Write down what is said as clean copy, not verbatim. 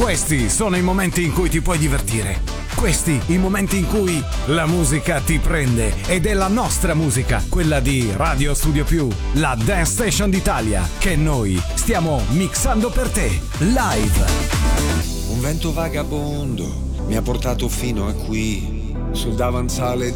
Questi sono i momenti in cui ti puoi divertire. Questi i momenti in cui la musica ti prende ed è la nostra musica, quella di Radio Studio Più, la Dance Station d'Italia, che noi stiamo mixando per te, live. Un vento vagabondo mi ha portato fino a qui, sul davanzale